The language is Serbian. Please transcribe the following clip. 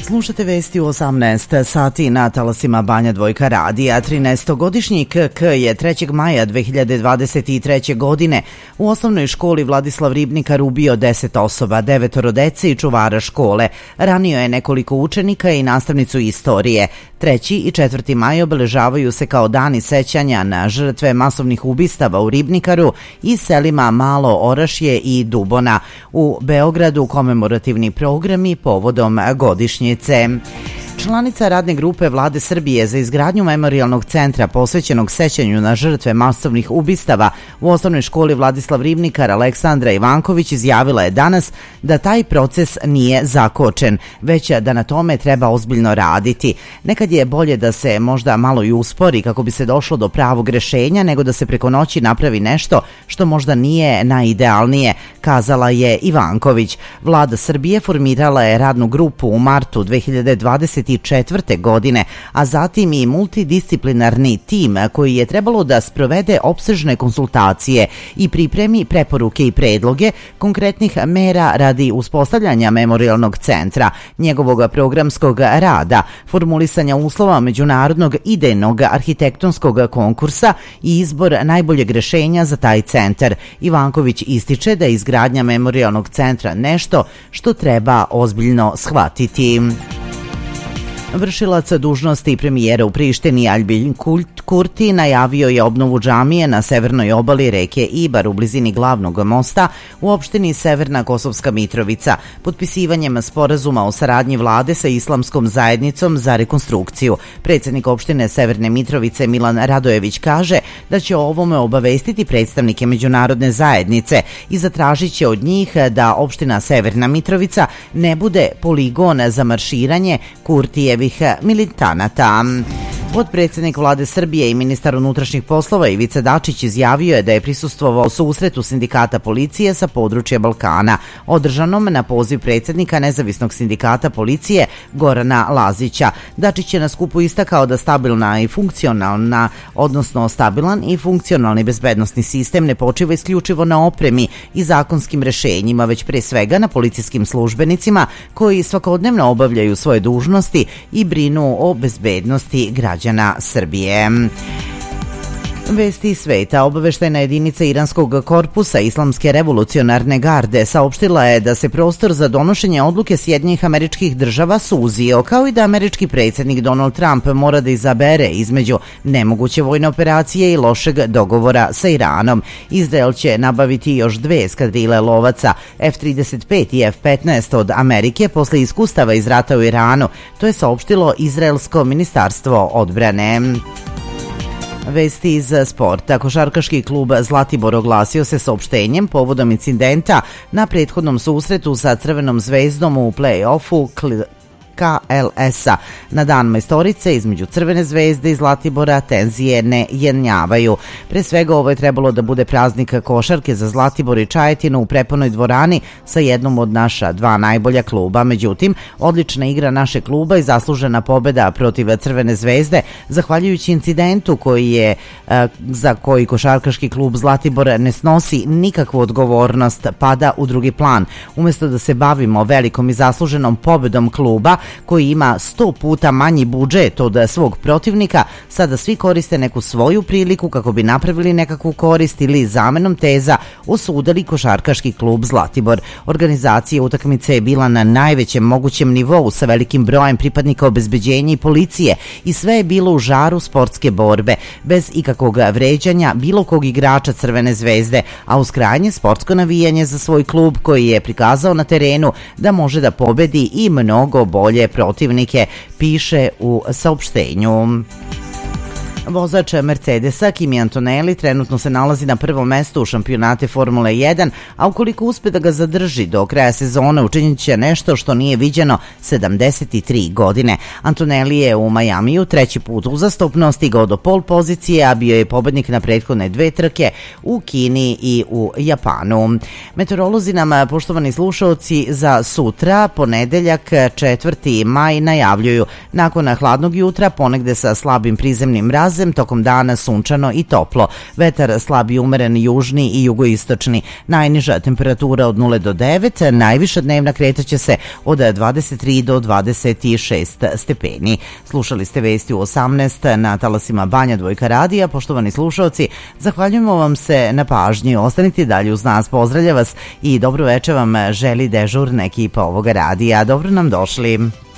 Slušate vesti u 18 sati na talasima Banja Dvojka radija. 13-godišnji KK je 3. maja 2023. godine u osnovnoj školi Vladislav Ribnikar ubio 10 osoba, 9 dece i čuvara škole. Ranio je nekoliko učenika i nastavnicu istorije. 3. i 4. maj obeležavaju se kao dani sećanja na žrtve masovnih ubistava u Ribnikaru i selima Malo Orašje i Dubona. U Beogradu komemorativni programi povodom godišnjice. Članica radne grupe Vlade Srbije za izgradnju memorijalnog centra posvećenog sećanju na žrtve masovnih ubistava u osnovnoj školi Vladislav Ribnikar Aleksandra Ivanković izjavila je danas da taj proces nije zakočen, već da na tome treba ozbiljno raditi. Nekad je bolje da se možda malo i uspori kako bi se došlo do pravog rešenja nego da se preko noći napravi nešto što možda nije najidealnije, kazala je Ivanković. Vlada Srbije formirala je radnu grupu u martu 2024. godine, a zatim i multidisciplinarni tim koji je trebalo da sprovede opsežne konsultacije i pripremi preporuke i predloge konkretnih mera radi uspostavljanja memorijalnog centra, njegovog programskog rada, formulisanja uslova međunarodnog idejnog arhitektonskog konkursa i izbor najboljeg rešenja za taj centar. Ivanković ističe da je izgradnja memorijalnog centra nešto što treba ozbiljno shvatiti. Vršilac dužnosti premijera u Prištini Aljbin Kurti najavio je obnovu džamije na severnoj obali reke Ibar u blizini glavnog mosta u opštini Severna Kosovska Mitrovica, potpisivanjem sporazuma o saradnji vlade sa islamskom zajednicom za rekonstrukciju. Predsednik opštine Severne Mitrovice Milan Radojević kaže da će o ovome obavestiti predstavnike međunarodne zajednice i zatražit će od njih da opština Severna Mitrovica ne bude poligon za marširanje Kurtijevih militanata. Potpredsednik Vlade Srbije i ministar unutrašnjih poslova Ivica Dačić izjavio je da je prisustvovao susretu sindikata policije sa područja Balkana, održanom na poziv predsednika Nezavisnog sindikata policije Gorana Lazića. Dačić je na skupu istakao da stabilan i funkcionalni bezbednosni sistem ne počiva isključivo na opremi i zakonskim rešenjima, već pre svega na policijskim službenicima koji svakodnevno obavljaju svoje dužnosti i brinu o bezbednosti građana Srbije. Vesti iz sveta. Obaveštajna jedinica iranskog korpusa Islamske revolucionarne garde saopštila je da se prostor za donošenje odluke Sjedinjenih Američkih Država suzio, kao i da američki predsjednik Donald Trump mora da izabere između nemoguće vojne operacije i lošeg dogovora sa Iranom. Izrael će nabaviti još 2 eskadrile lovaca F-35 i F-15 od Amerike posle iskustava iz rata u Iranu. To je saopštilo Izraelsko ministarstvo odbrane. Vesti iz sporta. Košarkaški klub Zlatibor oglasio se saopštenjem povodom incidenta na prethodnom susretu sa Crvenom zvezdom u play-offu KLS-a. Na dan majstorice između Crvene zvezde i Zlatibora tenzije ne jenjavaju. Pre svega ovo je trebalo da bude praznik košarke za Zlatibor i Čajetinu u prepunoj dvorani sa jednom od naša 2 najbolja kluba. Međutim, odlična igra našeg kluba i zaslužena pobeda protiv Crvene zvezde, zahvaljujući incidentu za koji košarkaški klub Zlatibor ne snosi nikakvu odgovornost, pada u drugi plan. Umesto da se bavimo velikom i zasluženom pobedom kluba koji ima 100 puta manji budžet od svog protivnika, sada svi koriste neku svoju priliku kako bi napravili nekakvu korist ili zamenom teza osudili košarkaški klub Zlatibor. Organizacija utakmice je bila na najvećem mogućem nivou sa velikim brojem pripadnika obezbeđenja i policije i sve je bilo u žaru sportske borbe, bez ikakvog vređanja bilo kog igrača Crvene zvezde, a uz krajnje sportsko navijanje za svoj klub koji je prikazao na terenu da može da pobedi i mnogo bolje protivnike, piše u saopštenju. Vozač Mercedesa Kimi Antonelli trenutno se nalazi na prvom mestu u šampionate Formule 1, a ukoliko uspe da ga zadrži do kraja sezone, učinit će nešto što nije viđeno 73 godine. Antonelli je u Majamiju 3. put uzastopno stigao do pol pozicije, a bio je pobednik na prethodne 2 trke u Kini i u Japanu. Meteorolozi nam, poštovani slušaoci, za sutra, ponedeljak 4. maj, najavljuju nakon hladnog jutra, ponegde sa slabim prizemnim razvojem, mrazem, tokom dana sunčano i toplo. Vetar slab i umeren južni i jugoistočni. Najniža temperatura od 0 do 9, najviša dnevna kretaće se od 23 do 26 stepeni. Slušali ste vesti u 18 na talasima Banja Dvojka radija. Poštovani slušaoci, zahvaljujemo vam se na pažnji. Ostanite dalje uz nas, pozdravlja vas i dobro večer vam želi dežurna ekipa ovoga radija. Dobro nam došli.